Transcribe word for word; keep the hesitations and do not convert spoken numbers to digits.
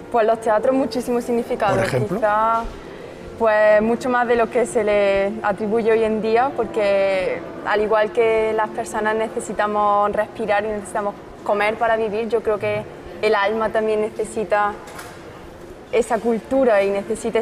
Pues los teatros muchísimo significado. ¿Por ejemplo? Quizá, pues mucho más de lo que se le atribuye hoy en día, porque al igual que las personas necesitamos respirar y necesitamos comer para vivir, yo creo que el alma también necesita esa cultura y necesita